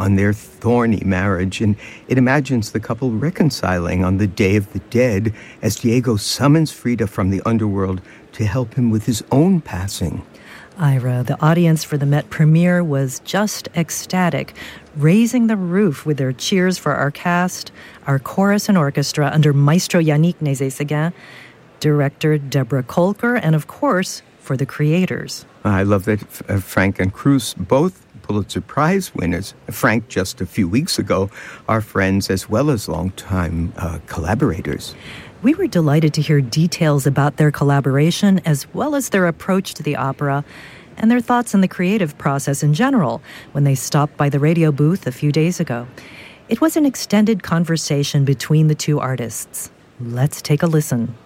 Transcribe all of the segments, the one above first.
on their thorny marriage, and it imagines the couple reconciling on the Day of the Dead as Diego summons Frida from the underworld to help him with his own passing. Ira, the audience for the Met premiere was just ecstatic, raising the roof with their cheers for our cast, our chorus and orchestra under Maestro Yannick Nézet-Séguin, director Deborah Kolker, and of course, for the creators. I love that Frank and Cruz, both Pulitzer Prize winners, Frank just a few weeks ago, are friends as well as longtime collaborators. We were delighted to hear details about their collaboration as well as their approach to the opera and their thoughts on the creative process in general when they stopped by the radio booth a few days ago. It was an extended conversation between the two artists. Let's take a listen.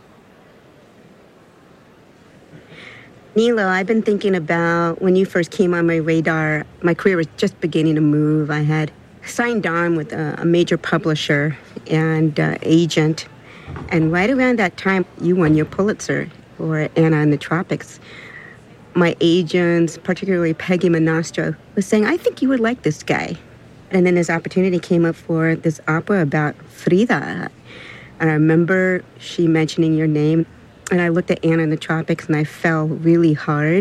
Nilo, I've been thinking about when you first came on my radar, my career was just beginning to move. I had signed on with a major publisher and agent. And right around that time, you won your Pulitzer for Anna in the Tropics. My agents, particularly Peggy Monastro, was saying, I think you would like this guy. And then this opportunity came up for this opera about Frida. And I remember she mentioning your name. And I looked at Anna in the Tropics and I fell really hard.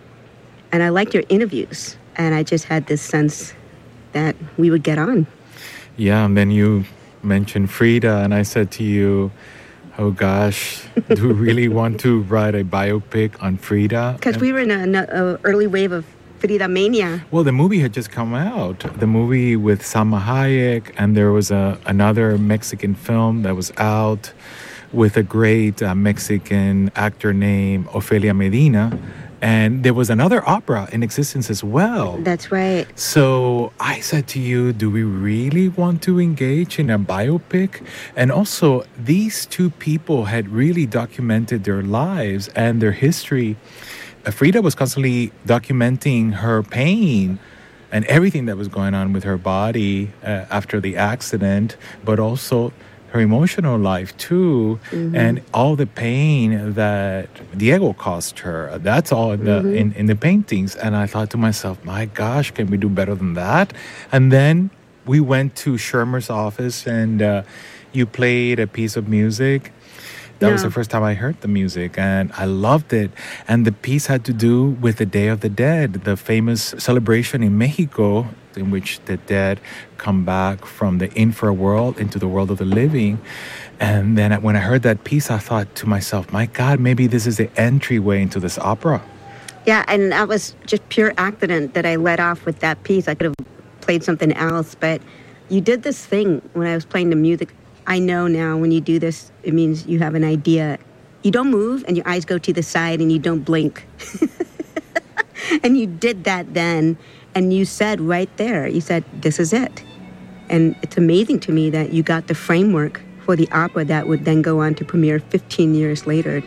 And I liked your interviews. And I just had this sense that we would get on. Yeah, and then you mentioned Frida, and I said to you, oh gosh, do we really want to write a biopic on Frida? Because we were in an early wave of Frida mania. Well, the movie had just come out, the movie with Salma Hayek, and there was another Mexican film that was out with a great Mexican actor named Ofelia Medina. And there was another opera in existence as well. That's right. So I said to you, do we really want to engage in a biopic? And also, these two people had really documented their lives and their history. Frida was constantly documenting her pain and everything that was going on with her body after the accident, but also her emotional life too, and all the pain that Diego caused her. That's all in the paintings. And I thought to myself, my gosh, can we do better than that? And then we went to Shermer's office and you played a piece of music. That was the first time I heard the music, and I loved it. And the piece had to do with the Day of the Dead, the famous celebration in Mexico in which the dead come back from the infraworld into the world of the living. And then when I heard that piece, I thought to myself, my God, maybe this is the entryway into this opera. Yeah, and that was just pure accident that I let off with that piece. I could have played something else, but you did this thing when I was playing the music. I know now when you do this, it means you have an idea. You don't move and your eyes go to the side and you don't blink. And you did that then. And you said right there, you said, this is it. And it's amazing to me that you got the framework for the opera that would then go on to premiere 15 years later.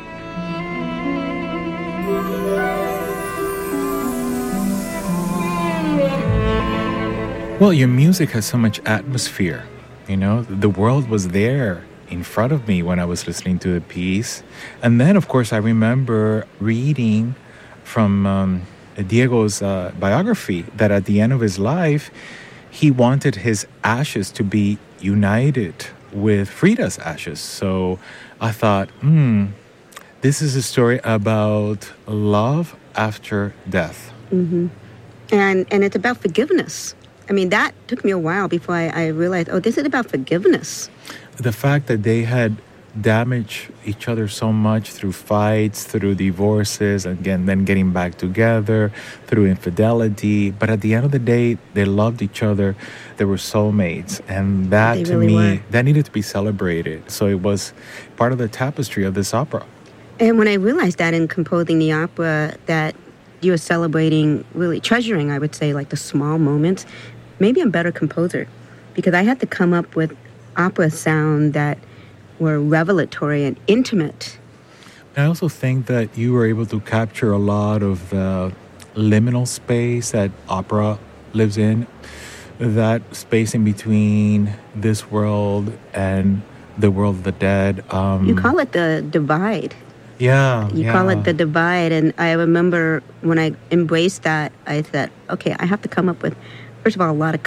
Well, your music has so much atmosphere. You know, the world was there in front of me when I was listening to the piece. And then, of course, I remember reading from Diego's biography that at the end of his life, he wanted his ashes to be united with Frida's ashes. So I thought, this is a story about love after death. Mm-hmm. And it's about forgiveness. I mean, that took me a while before I realized, this is about forgiveness. The fact that they had damaged each other so much through fights, through divorces, and then getting back together, through infidelity. But at the end of the day, they loved each other. They were soulmates. And that, to me, that needed to be celebrated. So it was part of the tapestry of this opera. And when I realized that in composing the opera, that you were celebrating, really treasuring, I would say, like the small moments, maybe I'm a better composer. Because I had to come up with opera sound that were revelatory and intimate. I also think that you were able to capture a lot of the liminal space that opera lives in, that space in between this world and the world of the dead. You call it the divide. Yeah. You call it the divide. And I remember when I embraced that, I said, okay, I have to come up with, first of all, a lot of